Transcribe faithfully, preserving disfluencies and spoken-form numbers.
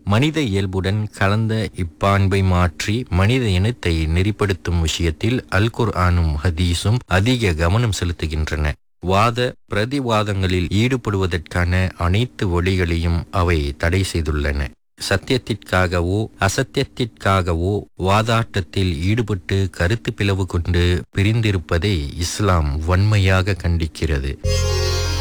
மனித இயல்புடன் கலந்த இப்பான்பை மாற்றி மனித இனத்தை நெறிப்படுத்தும் விஷயத்தில் அல் குர்ஆனும் ஹதீஸும் அதிக கவனம் செலுத்துகின்றன. வாத பிரதிவாதங்களில் ஈடுபடுவதற்கான அனைத்து வழிகளையும் அவை தடை செய்துள்ளன. சத்தியத்திற்காகவோ அசத்தியத்திற்காகவோ வாதாட்டத்தில் ஈடுபட்டு கருத்து பிளவு கொண்டு பிரிந்திருப்பதை இஸ்லாம் வன்மையாக கண்டிக்கிறது.